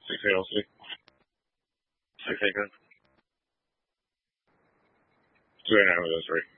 6 8 good. 2 8 9 with us, right?